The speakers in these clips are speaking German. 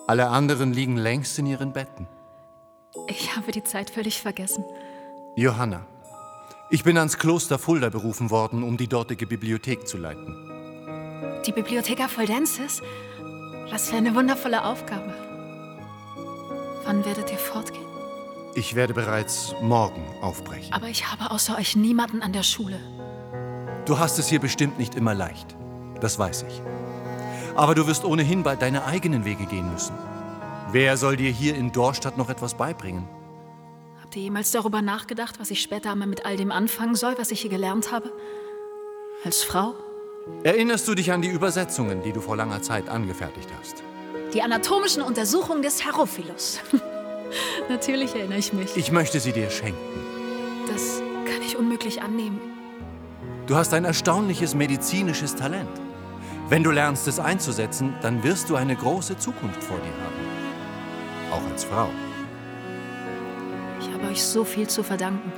Alle anderen liegen längst in ihren Betten. Ich habe die Zeit völlig vergessen. Johanna, ich bin ans Kloster Fulda berufen worden, um die dortige Bibliothek zu leiten. Die Bibliotheca Fuldensis? Was für eine wundervolle Aufgabe. Wann werdet ihr fortgehen? Ich werde bereits morgen aufbrechen. Aber ich habe außer euch niemanden an der Schule. Du hast es hier bestimmt nicht immer leicht. Das weiß ich. Aber du wirst ohnehin bald deine eigenen Wege gehen müssen. Wer soll dir hier in Dorstadt noch etwas beibringen? Habt ihr jemals darüber nachgedacht, was ich später einmal mit all dem anfangen soll, was ich hier gelernt habe? Als Frau? Erinnerst du dich an die Übersetzungen, die du vor langer Zeit angefertigt hast? Die anatomischen Untersuchungen des Herophilus. Natürlich erinnere ich mich. Ich möchte sie dir schenken. Das kann ich unmöglich annehmen. Du hast ein erstaunliches medizinisches Talent. Wenn du lernst, es einzusetzen, dann wirst du eine große Zukunft vor dir haben. Auch als Frau. Ich habe euch so viel zu verdanken.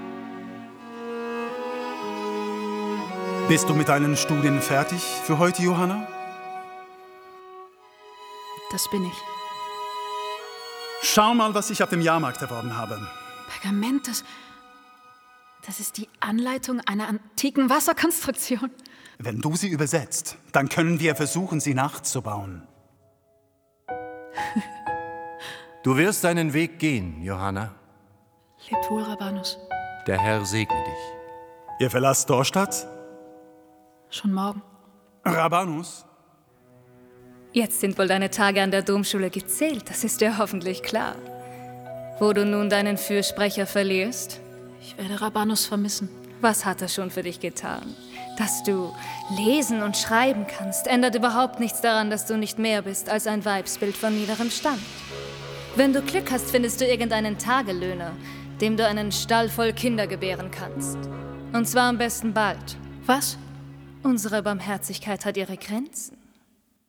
Bist du mit deinen Studien fertig für heute, Johanna? Das bin ich. Schau mal, was ich auf dem Jahrmarkt erworben habe. Pergament, das ist die Anleitung einer antiken Wasserkonstruktion. Wenn du sie übersetzt, dann können wir versuchen, sie nachzubauen. Du wirst deinen Weg gehen, Johanna. Lebt wohl, Rabanus. Der Herr segne dich. Ihr verlasst Dorstadt? Schon morgen. Rabanus? Jetzt sind wohl deine Tage an der Domschule gezählt, das ist dir hoffentlich klar. Wo du nun deinen Fürsprecher verlierst? Ich werde Rabanus vermissen. Was hat er schon für dich getan? Dass du lesen und schreiben kannst, ändert überhaupt nichts daran, dass du nicht mehr bist als ein Weibsbild von niederem Stand. Wenn du Glück hast, findest du irgendeinen Tagelöhner, dem du einen Stall voll Kinder gebären kannst. Und zwar am besten bald. Was? Unsere Barmherzigkeit hat ihre Grenzen.